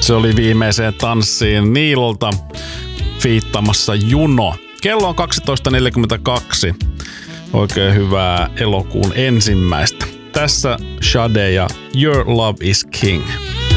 Se oli viimeiseen tanssiin Niilolta fiittamassa Juno. Kello on 12.42. Oikein hyvää elokuun 1. Tässä Sade ja Your Love is King.